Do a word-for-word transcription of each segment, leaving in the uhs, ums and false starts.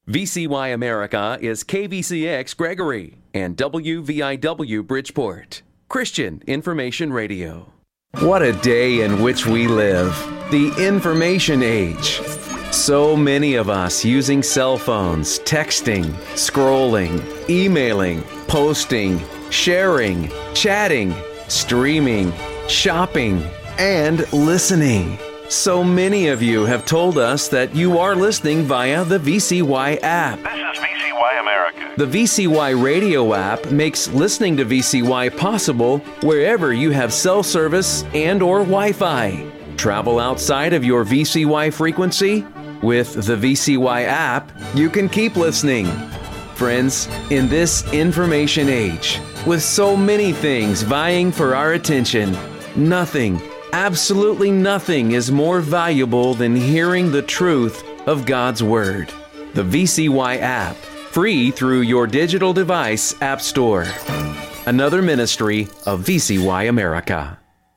V C Y America is K V C X Gregory and W V I W Bridgeport, Christian Information Radio. What a day in which we live, the information age. So many of us using cell phones, texting, scrolling, emailing, posting, sharing, chatting, streaming, shopping, and listening. So many of you have told us that you are listening via the V C Y app. This is V C Y America. The V C Y radio app makes listening to V C Y possible wherever you have cell service and or Wi-Fi. Travel outside of your V C Y frequency? With the V C Y app, you can keep listening. Friends, in this information age, with so many things vying for our attention, nothing, absolutely nothing is more valuable than hearing the truth of God's Word. The V C Y app, free through your digital device app store. Another ministry of V C Y America.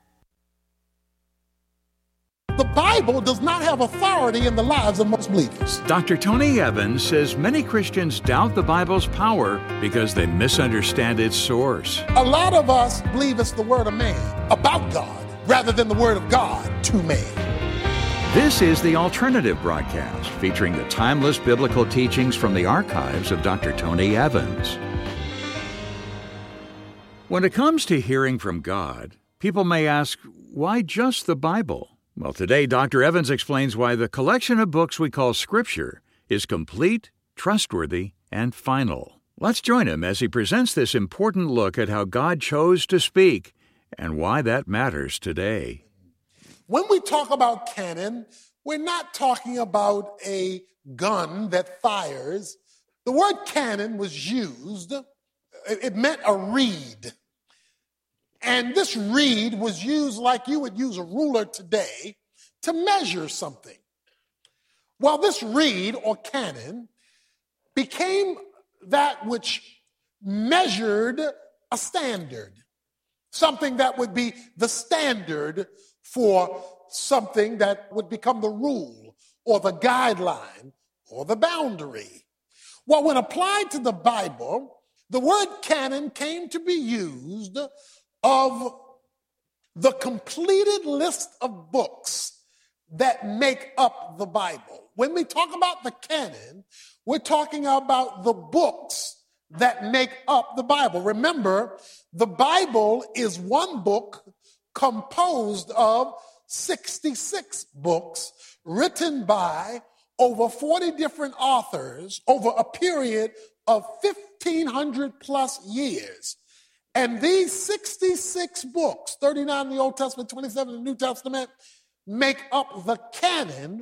The Bible does not have authority in the lives of most believers. Doctor Tony Evans says many Christians doubt the Bible's power because they misunderstand its source. A lot of us believe it's the word of man about God rather than the word of God to man. This is the Alternative Broadcast, featuring the timeless biblical teachings from the archives of Doctor Tony Evans. When it comes to hearing from God, people may ask, why just the Bible? Well, today, Doctor Evans explains why the collection of books we call Scripture is complete, trustworthy, and final. Let's join him as he presents this important look at how God chose to speak and why that matters today. When we talk about canon, we're not talking about a gun that fires. The word canon was used, it meant a reed. And this reed was used like you would use a ruler today to measure something. Well, this reed or canon became that which measured a standard, something that would be the standard for something that would become the rule or the guideline or the boundary. Well, when applied to the Bible, the word canon came to be used of the completed list of books that make up the Bible. When we talk about the canon, we're talking about the books that make up the Bible. Remember, the Bible is one book composed of sixty-six books written by over forty different authors over a period of fifteen hundred plus years. And these sixty-six books, thirty-nine in the Old Testament, twenty-seven in the New Testament, make up the canon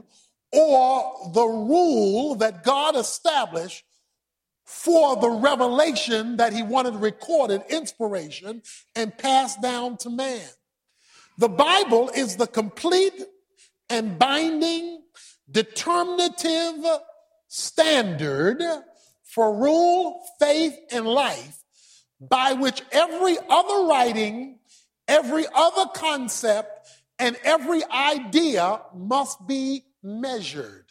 or the rule that God established for the revelation that he wanted recorded, inspiration, and passed down to man. The Bible is the complete and binding, determinative standard for rule, faith, and life, by which every other writing, every other concept, and every idea must be measured.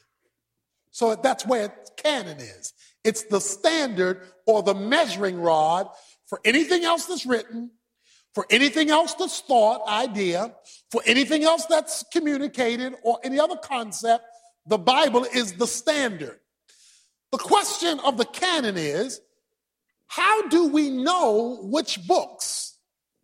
So that's where canon is. It's the standard or the measuring rod for anything else that's written, for anything else that's thought, idea, for anything else that's communicated, or any other concept. The Bible is the standard. The question of the canon is, how do we know which books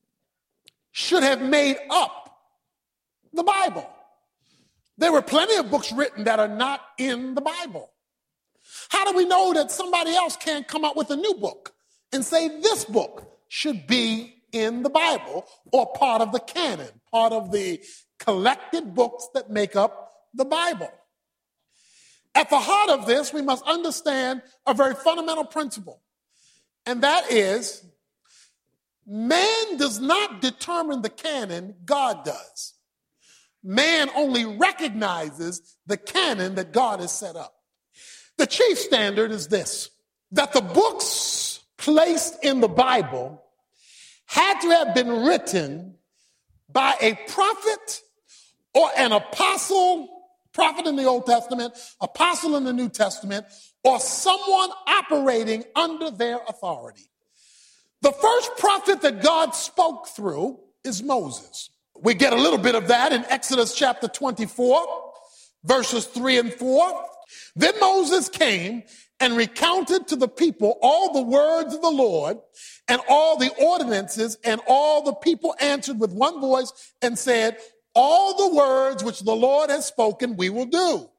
should have made up the Bible? There were plenty of books written that are not in the Bible. How do we know that somebody else can't come up with a new book and say this book should be in the Bible or part of the canon, part of the collected books that make up the Bible? At the heart of this, we must understand a very fundamental principle. And that is, man does not determine the canon, God does. Man only recognizes the canon that God has set up. The chief standard is this, that the books placed in the Bible had to have been written by a prophet or an apostle, prophet in the Old Testament, apostle in the New Testament, or someone operating under their authority. The first prophet that God spoke through is Moses. We get a little bit of that in Exodus chapter twenty-four, verses three and four. Then Moses came and recounted to the people all the words of the Lord and all the ordinances, and all the people answered with one voice and said, all the words which the Lord has spoken, we will do.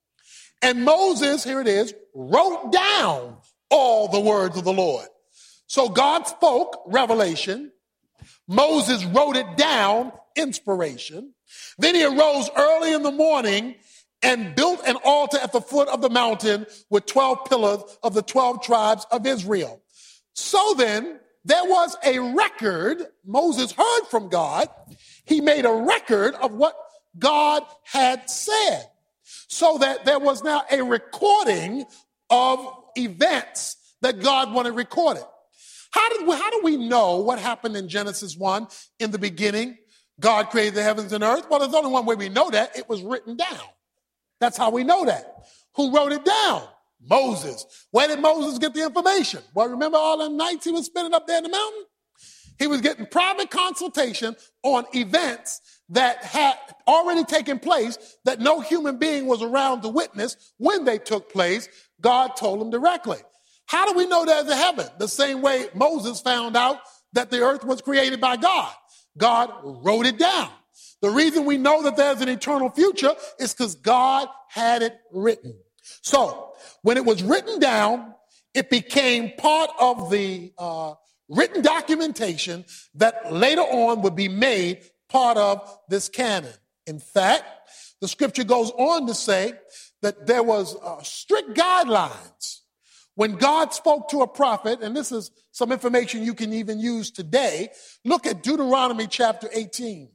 And Moses, here it is, wrote down all the words of the Lord. So God spoke, revelation. Moses wrote it down, inspiration. Then he arose early in the morning and built an altar at the foot of the mountain with twelve pillars of the twelve tribes of Israel. So then, there was a record. Moses heard from God. He made a record of what God had said, so that there was now a recording of events that God wanted recorded. How did we, how do we know what happened in Genesis one? In the beginning, God created the heavens and earth. Well, there's only one way we know that. It was written down. That's how we know that. Who wrote it down? Moses. Where did Moses get the information? Well, remember all the nights he was spending up there in the mountain? He was getting private consultation on events that had already taken place that no human being was around to witness when they took place. God told him directly. How do we know there's a heaven? The same way Moses found out that the earth was created by God. God wrote it down. The reason we know that there's an eternal future is because God had it written. So when it was written down, it became part of the uh, written documentation that later on would be made part of this canon. In fact, the scripture goes on to say that there was uh, strict guidelines when God spoke to a prophet, and this is some information you can even use today. Look at Deuteronomy chapter eighteen.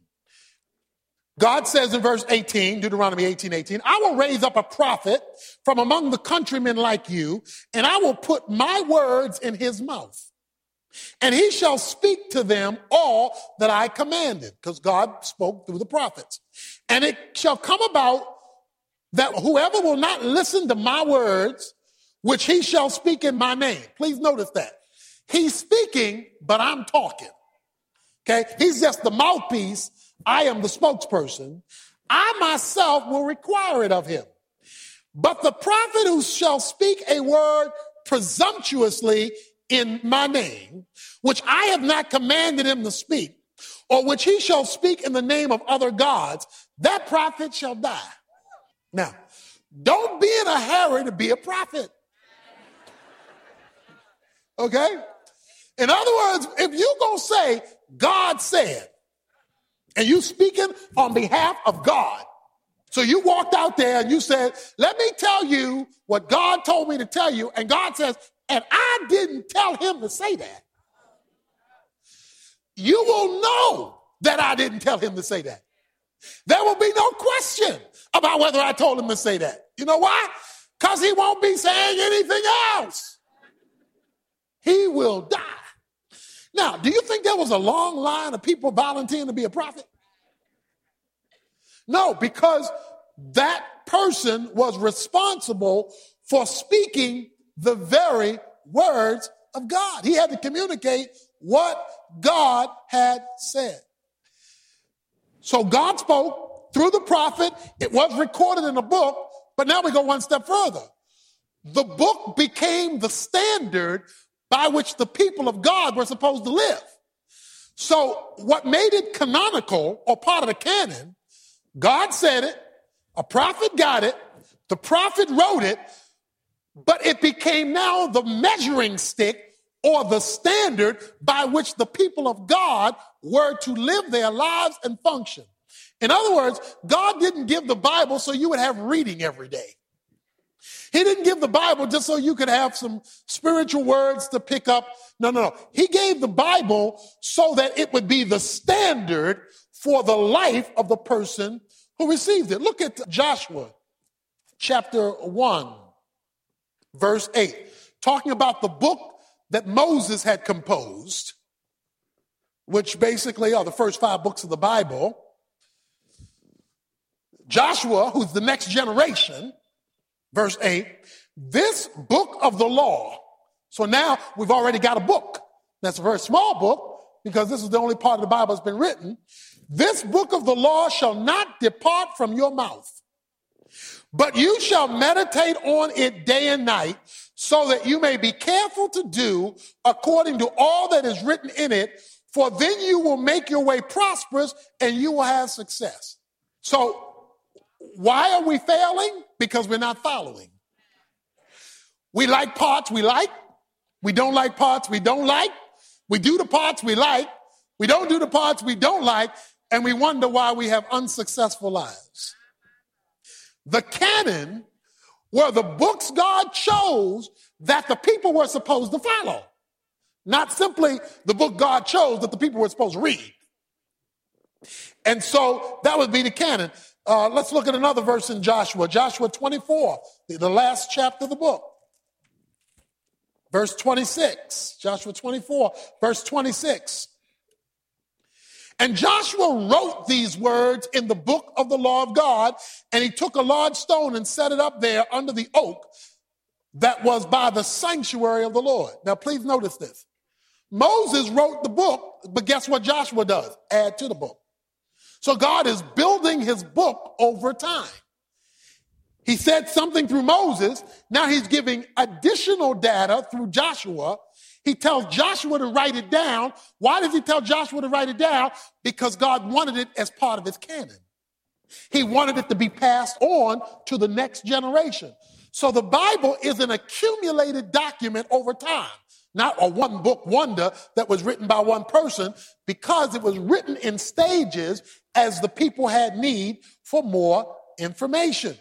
God says in verse eighteen, Deuteronomy eighteen, eighteen, I will raise up a prophet from among the countrymen like you, and I will put my words in his mouth. And he shall speak to them all that I commanded, because God spoke through the prophets. And it shall come about that whoever will not listen to my words, which he shall speak in my name. Please notice that. He's speaking, but I'm talking. Okay? He's just the mouthpiece. I am the spokesperson. I myself will require it of him. But the prophet who shall speak a word presumptuously in my name, which I have not commanded him to speak, or which he shall speak in the name of other gods, that prophet shall die. Now, don't be in a hurry to be a prophet. Okay? In other words, if you're going to say, God said, and you speaking on behalf of God, so you walked out there and you said, let me tell you what God told me to tell you, and God says, and I didn't tell him to say that, you will know that I didn't tell him to say that. There will be no question about whether I told him to say that. You know why? Because he won't be saying anything else. He will die. Now, do you think there was a long line of people volunteering to be a prophet? No, because that person was responsible for speaking the very words of God. He had to communicate what God had said. So God spoke through the prophet. It was recorded in a book, but now we go one step further. The book became the standard by which the people of God were supposed to live. So what made it canonical or part of the canon, God said it, a prophet got it, the prophet wrote it, but it became now the measuring stick or the standard by which the people of God were to live their lives and function. In other words, God didn't give the Bible so you would have reading every day. He didn't give the Bible just so you could have some spiritual words to pick up. No, no, no. He gave the Bible so that it would be the standard for the life of the person who received it. Look at Joshua chapter one, verse eight, talking about the book that Moses had composed, which basically are the first five books of the Bible. Joshua, who's the next generation, verse eight, this book of the law. So now we've already got a book. That's a very small book because this is the only part of the Bible that's been written. This book of the law shall not depart from your mouth, but you shall meditate on it day and night, so that you may be careful to do according to all that is written in it, for then you will make your way prosperous and you will have success. So why are we failing? Because we're not following. We like parts we like. We don't like parts we don't like. We do the parts we like. We don't do the parts we don't like. And we wonder why we have unsuccessful lives. The canon were the books God chose that the people were supposed to follow. Not simply the book God chose that the people were supposed to read. And so that would be the canon. Uh, let's look at another verse in Joshua. Joshua twenty-four, the, the last chapter of the book. Verse twenty-six. Joshua twenty-four, verse twenty-six. And Joshua wrote these words in the book of the law of God, and he took a large stone and set it up there under the oak that was by the sanctuary of the Lord. Now, please notice this. Moses wrote the book, but guess what Joshua does? Add to the book. So God is building his book over time. He said something through Moses. Now he's giving additional data through Joshua. He tells Joshua to write it down. Why does he tell Joshua to write it down? Because God wanted it as part of his canon. He wanted it to be passed on to the next generation. So the Bible is an accumulated document over time, not a one book wonder that was written by one person, because it was written in stages as the people had need for more information.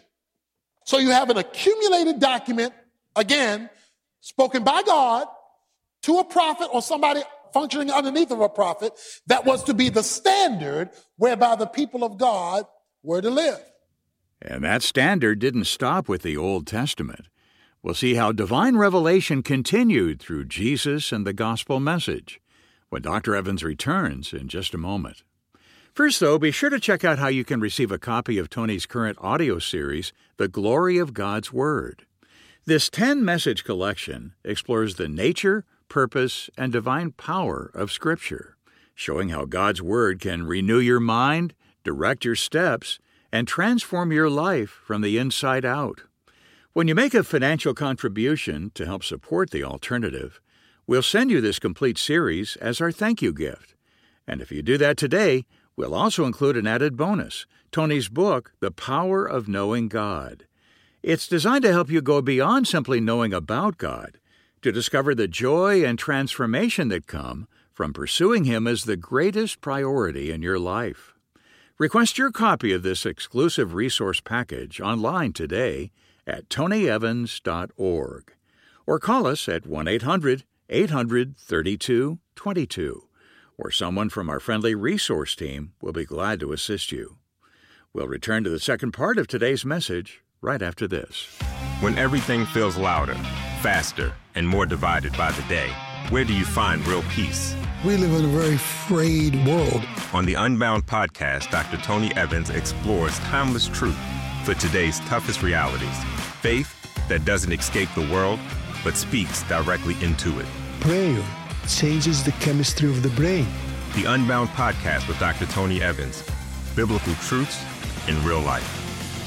So you have an accumulated document, again, spoken by God to a prophet or somebody functioning underneath of a prophet, that was to be the standard whereby the people of God were to live. And that standard didn't stop with the Old Testament. We'll see how divine revelation continued through Jesus and the gospel message when Doctor Evans returns in just a moment. First, though, be sure to check out how you can receive a copy of Tony's current audio series, The Glory of God's Word. This ten-message collection explores the nature, purpose, and divine power of Scripture, showing how God's Word can renew your mind, direct your steps, and transform your life from the inside out. When you make a financial contribution to help support the alternative, we'll send you this complete series as our thank you gift. And if you do that today, we'll also include an added bonus, Tony's book, The Power of Knowing God. It's designed to help you go beyond simply knowing about God, to discover the joy and transformation that come from pursuing Him as the greatest priority in your life. Request your copy of this exclusive resource package online today at tony evans dot org or call us at one eight hundred eight hundred thirty-two twenty-two, or someone from our friendly resource team will be glad to assist you. We'll return to the second part of today's message right after this. When everything feels louder, faster, and more divided by the day, where do you find real peace? We live in a very frayed world. On the Unbound podcast, Doctor Tony Evans explores timeless truth for today's toughest realities. Faith that doesn't escape the world, but speaks directly into it. Prayer changes the chemistry of the brain. The Unbound podcast with Doctor Tony Evans. Biblical truths in real life.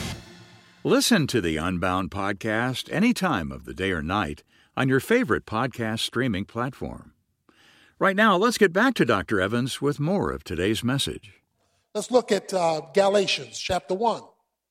Listen to the Unbound podcast any time of the day or night on your favorite podcast streaming platform. Right now, let's get back to Doctor Evans with more of today's message. Let's look at uh, Galatians chapter one.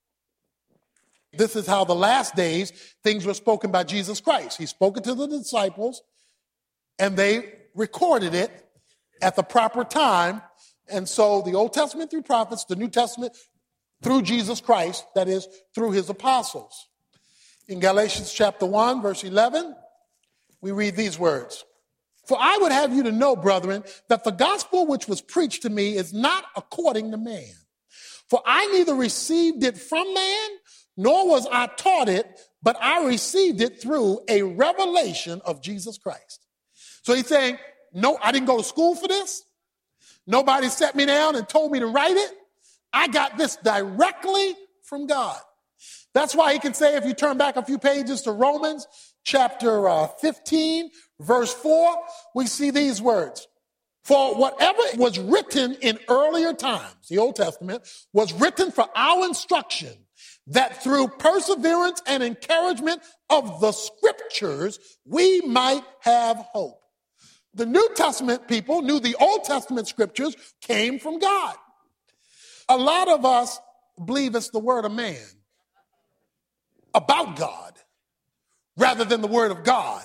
This is how the last days things were spoken by Jesus Christ. He spoke it to the disciples, and they recorded it at the proper time. And so the Old Testament through prophets, the New Testament through Jesus Christ, that is, through his apostles. In Galatians chapter one, verse eleven, we read these words. For I would have you to know, brethren, that the gospel which was preached to me is not according to man. For I neither received it from man, nor was I taught it, but I received it through a revelation of Jesus Christ. So he's saying, no, I didn't go to school for this. Nobody sat me down and told me to write it. I got this directly from God. That's why he can say, if you turn back a few pages to Romans chapter uh, fifteen, verse four, we see these words. For whatever was written in earlier times, the Old Testament, was written for our instruction, that through perseverance and encouragement of the scriptures, we might have hope. The New Testament people knew the Old Testament scriptures came from God. A lot of us believe it's the word of man about God rather than the word of God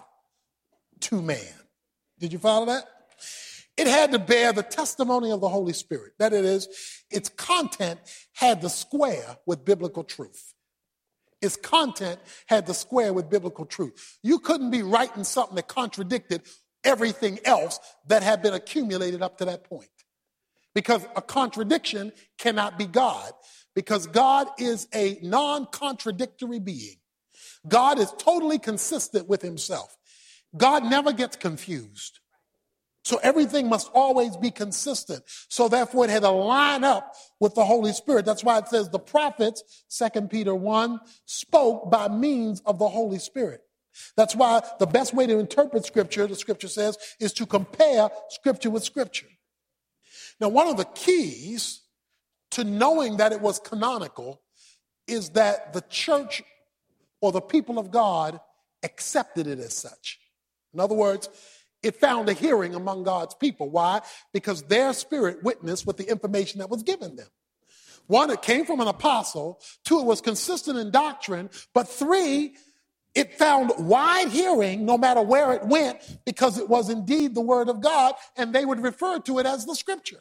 to man. Did you follow that? It had to bear the testimony of the Holy Spirit. That it is, its content had to square with biblical truth. Its content had to square with biblical truth. You couldn't be writing something that contradicted everything else that had been accumulated up to that point. Because a contradiction cannot be God. Because God is a non-contradictory being. God is totally consistent with himself. God never gets confused. So everything must always be consistent. So therefore it had to line up with the Holy Spirit. That's why it says the prophets, Second Peter one, spoke by means of the Holy Spirit. That's why the best way to interpret Scripture, the Scripture says, is to compare Scripture with Scripture. Now, one of the keys to knowing that it was canonical is that the church or the people of God accepted it as such. In other words, it found a hearing among God's people. Why? Because their spirit witnessed with the information that was given them. One, it came from an apostle. Two, it was consistent in doctrine. But three, it found wide hearing no matter where it went because it was indeed the word of God, and they would refer to it as the scripture.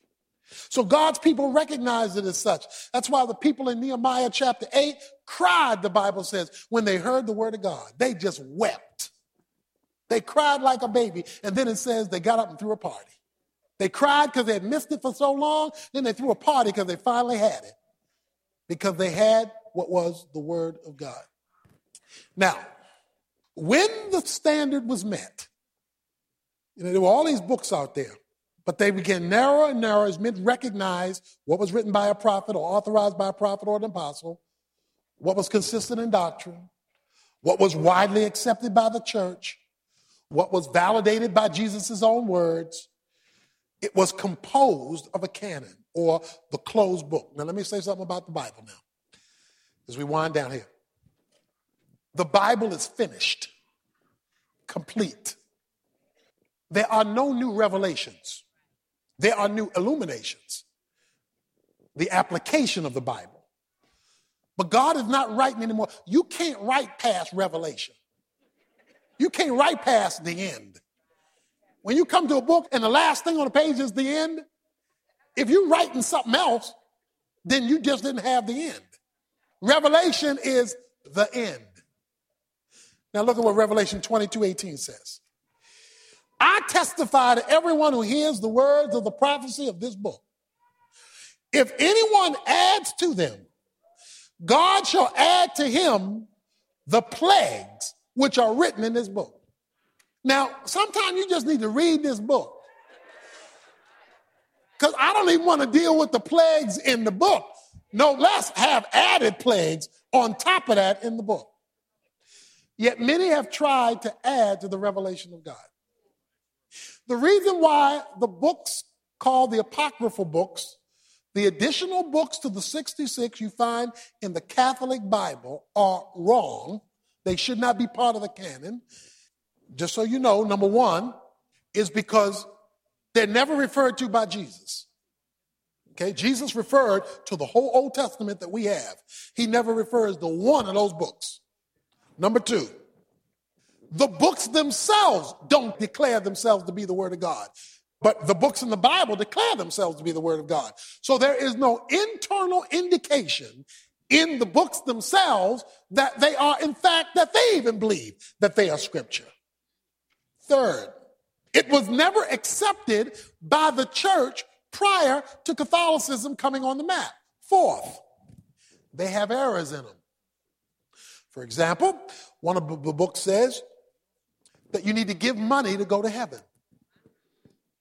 So God's people recognized it as such. That's why the people in Nehemiah chapter eight cried, the Bible says, when they heard the word of God. They just wept. They cried like a baby. And then it says they got up and threw a party. They cried because they had missed it for so long. Then they threw a party because they finally had it. Because they had what was the word of God. Now, when the standard was met, you know, there were all these books out there, but they became narrower and narrower as men recognized what was written by a prophet or authorized by a prophet or an apostle, what was consistent in doctrine, what was widely accepted by the church, what was validated by Jesus' own words. It was composed of a canon or the closed book. Now, let me say something about the Bible now as we wind down here. The Bible is finished, complete. There are no new revelations. There are new illuminations. The application of the Bible. But God is not writing anymore. You can't write past Revelation. You can't write past the end. When you come to a book and the last thing on the page is the end, if you're writing something else, then you just didn't have the end. Revelation is the end. Now look at what Revelation twenty-two eighteen says. I testify to everyone who hears the words of the prophecy of this book. If anyone adds to them, God shall add to him the plagues which are written in this book. Now, sometimes you just need to read this book. Because I don't even want to deal with the plagues in the book. No less have added plagues on top of that in the book. Yet many have tried to add to the revelation of God. The reason why the books called the apocryphal books, the additional books to the sixty-six you find in the Catholic Bible, are wrong. They should not be part of the canon. Just so you know, number one is because they're never referred to by Jesus. Okay, Jesus referred to the whole Old Testament that we have. He never refers to one of those books. Number two, the books themselves don't declare themselves to be the word of God, but the books in the Bible declare themselves to be the word of God. So there is no internal indication in the books themselves that they are, in fact, that they even believe that they are scripture. Third, it was never accepted by the church prior to Catholicism coming on the map. Fourth, they have errors in them. For example, one of the books says that you need to give money to go to heaven.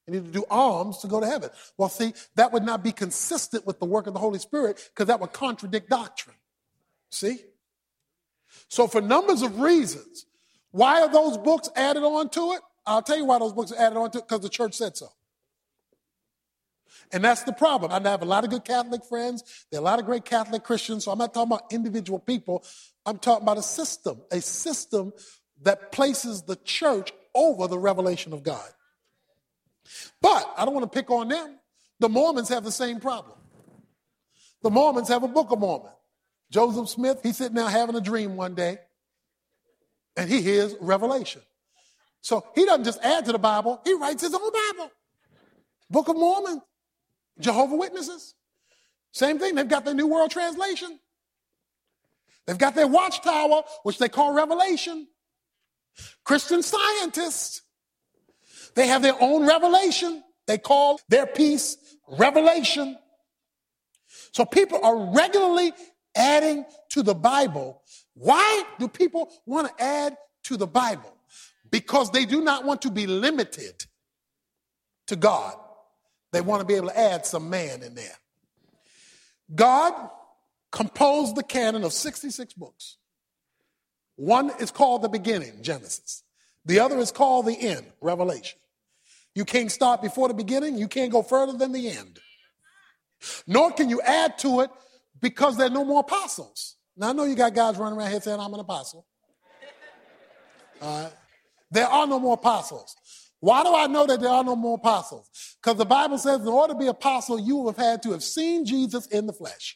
You need to do alms to go to heaven. Well, see, that would not be consistent with the work of the Holy Spirit because that would contradict doctrine. See? So for numbers of reasons, why are those books added on to it? I'll tell you why those books are added on to it, because the church said so. And that's the problem. I have a lot of good Catholic friends. There are a lot of great Catholic Christians, so I'm not talking about individual people. I'm talking about a system, a system that places the church over the revelation of God. But I don't want to pick on them. The Mormons have the same problem. The Mormons have a Book of Mormon. Joseph Smith, he's sitting there having a dream one day, and he hears revelation. So he doesn't just add to the Bible, he writes his own Bible. Book of Mormon, Jehovah's Witnesses. Same thing, they've got their New World Translation. They've got their Watchtower, which they call Revelation. Christian Scientists, they have their own revelation. They call their piece Revelation. So people are regularly adding to the Bible. Why do people want to add to the Bible? Because they do not want to be limited to God. They want to be able to add some man in there. God composed the canon of sixty-six books. One is called the beginning, Genesis. The other is called the end, Revelation. You can't start before the beginning. You can't go further than the end. Nor can you add to it because there are no more apostles. Now, I know you got guys running around here saying, I'm an apostle. All right. There are no more apostles. Why do I know that there are no more apostles? Because the Bible says in order to be apostle, you have had to have seen Jesus in the flesh.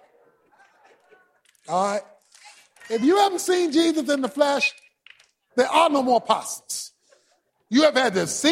All right. If you haven't seen Jesus in the flesh, there are no more apostles. You have had to see